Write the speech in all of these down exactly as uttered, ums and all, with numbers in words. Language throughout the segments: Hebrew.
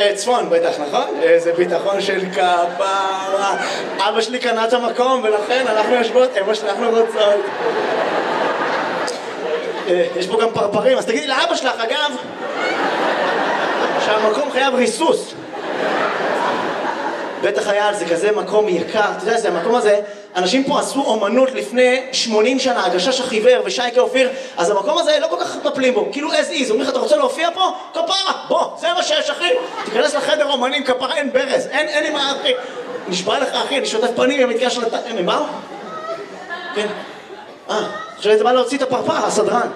צפון בטח, נכון? איזה ביטחון של כפרה. אבא שלי קנה את המקום ולכן אנחנו יושבות, אמא שאנחנו רוצות. יש פה גם פרפרים, אז תגידי לאבא שלך, אגב, שהמקום חייב ריסוס. בטח היה על זה כזה מקום יקר, אתה יודע, זה המקום הזה, אנשים פה עשו אומנות לפני שמונים שנה, הגשש החיוור ושייקה אופיר, אז המקום הזה לא כל כך מטפלים בו, כאילו as is, אומרים לך, אתה רוצה להופיע פה? כפרה, בוא, זה מה שיש אחי, תיכנס לחדר אומנים, כפרה, אין ברז, אין, אין לי מה אחי, נשבע לך אחי, אני שוטף פנים, הם מתקשר לת... הם באו? כן. אה, עכשיו אתה בא להוציא את הפרפר, הסדרן.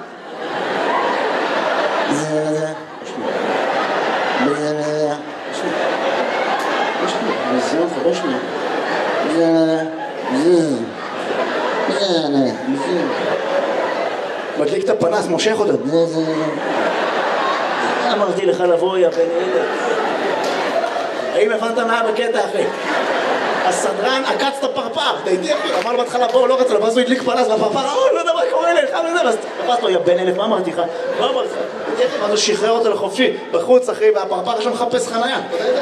זה, זה, מדליק את הפנס, מושך אותו. אמרתי לך לבוא, יא בן ילד. האם הבנת מה בקטע, אחי? הסדרן עקץ את הפרפר, תהייתי אחי, אמר לו בהתחלה בוא, לא רצה לו, ואז הוא הדליק פנס והפרפר, אוי, לא יודע מה קורה לך, לא יודע, ואז תפס לו, יא בן ילד, מה אמרתי לך? מה אמרתי לך? תהייתי אחי, ואז הוא שחרר אותו לחופשי, בחוץ אחי, והפרפר שם מחפש חנייה.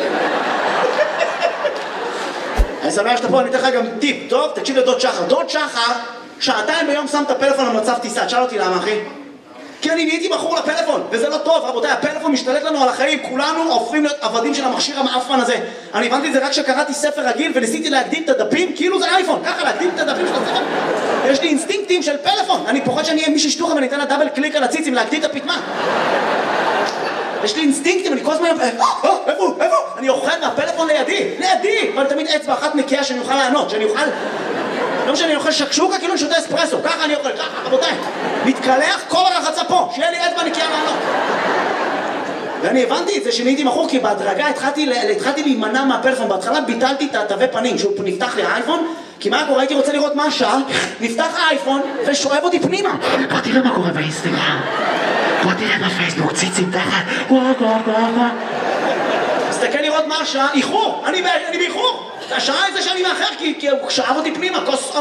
אני שמח שאתה פה, אני אתן לך גם טיפ, טוב? תקשיב לדוד שחר. דוד שחר, שעתיים ביום שם את הפלאפון על מצב טיסה. תשאל אותי למה, אחי? כי אני נהייתי בחור לפלאפון, וזה לא טוב, רבותיי, הפלאפון משתלט לנו על החיים, כולנו הופכים להיות עבדים של המכשיר המאפן הזה. אני הבנתי את זה רק כשקראתי ספר רגיל וניסיתי להקדים את הדפים, כאילו זה אייפון, ככה להקדים את הדפים של הספר. יש לי אינסטינקטים של פלאפון, אני פוחד שאני אהיה מישהו שטוח ואני אתן לה דאבל קליק על הציצים להקדים את הפתמה. יש לי אינסטינקטים, אני כל הזמן... איפה? איפה? אני אוכל מהפלאפון לידי, לידי! אבל תמיד אצבע אחת נקייה שאני אוכל לענות, שאני אוכל... לא משנה, אני אוכל שקשוקה כאילו אני שותה אספרסו, ככה אני אוכל, ככה, רבותיי. מתקלח כל הרחצה פה, שיהיה לי אצבע נקייה לענות. ואני הבנתי את זה שנהייתי מכור, כי בהדרגה התחלתי, התחלתי להימנע מהפלאפון. בהתחלה ביטלתי את התווי פנים, שהוא נפתח לי האייפון, כי מה קורה? הייתי רוצה לראות מה השעה, נפתח האייפון ושואב אותי פנימה. בוא תראה מה קורה באינסטגרם. בוא תראה בפייסבוק, ציצים תחת. וואו, וואו, וואו, וואו. מסתכל לראות מה השעה, איחור, אני באיחור. השעה איזה שאני מאחר, כי הוא שאב אותי פנימה, כוס